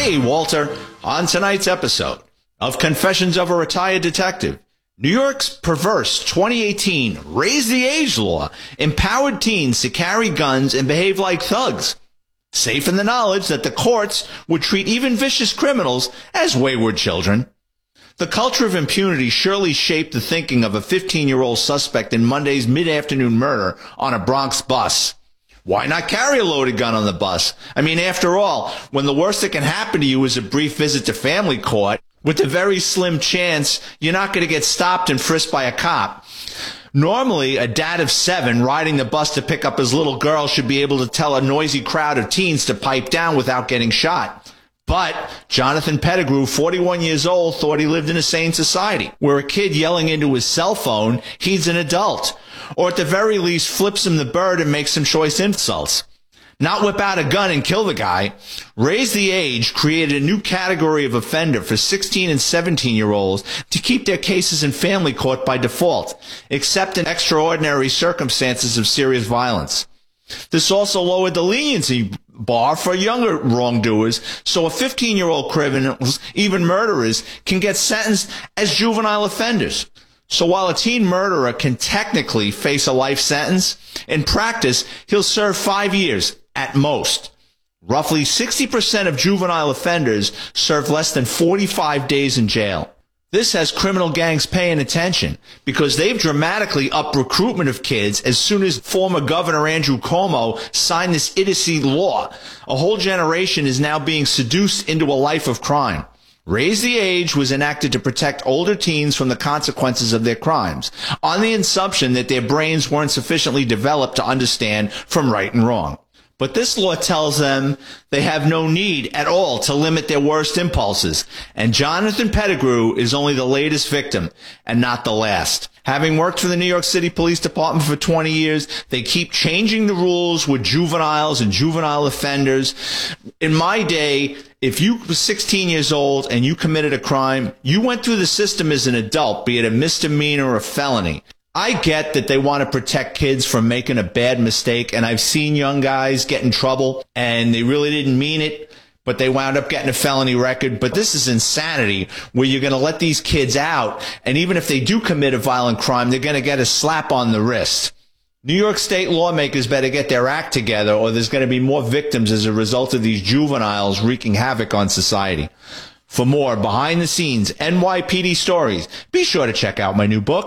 Hey, Walter. On tonight's episode of Confessions of a Retired Detective, New York's perverse 2018 Raise the Age law empowered teens to carry guns and behave like thugs, safe in the knowledge that the courts would treat even vicious criminals as wayward children. The culture of impunity surely shaped the thinking of a 15-year-old suspect in Monday's mid-afternoon murder on a Bronx bus. Why not carry a loaded gun on the bus? I mean, after all, when the worst that can happen to you is a brief visit to family court, with a very slim chance you're not going to get stopped and frisked by a cop. Normally, a dad of 7 riding the bus to pick up his little girl should be able to tell a noisy crowd of teens to pipe down without getting shot. But Jonathan Pettigrew, 41 years old, thought he lived in a sane society, where a kid yelling into his cell phone heeds an adult, or at the very least flips him the bird and makes some choice insults. Not whip out a gun and kill the guy. Raise the Age created a new category of offender for 16 and 17-year-olds to keep their cases in family court by default, except in extraordinary circumstances of serious violence. This also lowered the leniency bar for younger wrongdoers, so a 15-year-old criminals, even murderers, can get sentenced as juvenile offenders. So while a teen murderer can technically face a life sentence, in practice, he'll serve 5 years at most. Roughly 60% of juvenile offenders serve less than 45 days in jail. This has criminal gangs paying attention because they've dramatically upped recruitment of kids as soon as former Governor Andrew Cuomo signed this idiocy law. A whole generation is now being seduced into a life of crime. Raise the Age was enacted to protect older teens from the consequences of their crimes, on the assumption that their brains weren't sufficiently developed to understand from right and wrong. But this law tells them they have no need at all to limit their worst impulses, and Jonathan Pettigrew is only the latest victim and not the last. Having worked for the New York City Police Department for 20 years, they keep changing the rules with juveniles and juvenile offenders. In my day, if you were 16 years old and you committed a crime, you went through the system as an adult, be it a misdemeanor or a felony. I get that they want to protect kids from making a bad mistake, and I've seen young guys get in trouble, and they really didn't mean it, but they wound up getting a felony record. But this is insanity, where you're going to let these kids out, and even if they do commit a violent crime, they're going to get a slap on the wrist. New York State lawmakers better get their act together, or there's going to be more victims as a result of these juveniles wreaking havoc on society. For more behind-the-scenes NYPD stories, be sure to check out my new book,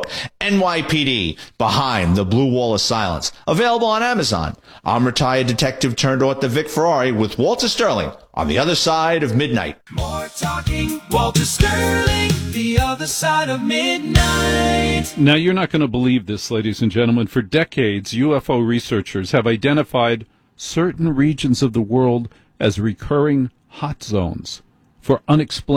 NYPD, Behind the Blue Wall of Silence, available on Amazon. I'm retired detective turned author Vic Ferrari with Walter Sterling on the other side of midnight. More talking, Walter Sterling, the other side of midnight. Now, you're not going to believe this, ladies and gentlemen. For decades, UFO researchers have identified certain regions of the world as recurring hot zones for unexplained